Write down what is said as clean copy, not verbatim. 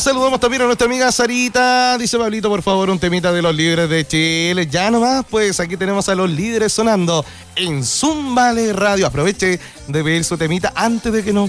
saludamos también a nuestra amiga Sarita. Dice Pablito, por favor, un temita de los líderes de Chile. Ya nomás, pues aquí tenemos a los líderes sonando en Zúmbale Radio. Aproveche de pedir su temita antes de que nos